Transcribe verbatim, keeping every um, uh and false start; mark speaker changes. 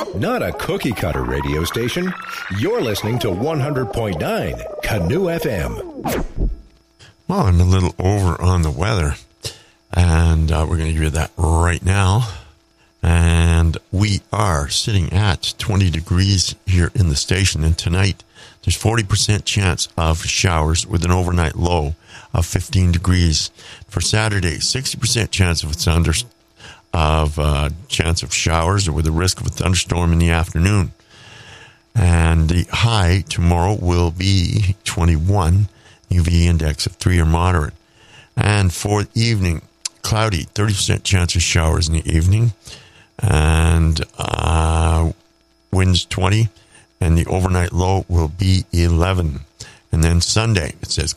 Speaker 1: Not a cookie cutter radio station. You're listening to one hundred point nine Canoe F M.
Speaker 2: Well, I'm a little over on the weather, and uh, we're going to give you that right now. And we are sitting at twenty degrees here in the station, and tonight there's forty percent chance of showers with an overnight low of fifteen degrees. For Saturday, sixty percent chance of thunder, of uh, chance of showers with a risk of a thunderstorm in the afternoon. And the high tomorrow will be twenty-one, U V index of three or moderate. And for the evening, cloudy, thirty percent chance of showers in the evening, and uh, winds twenty, and the overnight low will be eleven. And then Sunday, it says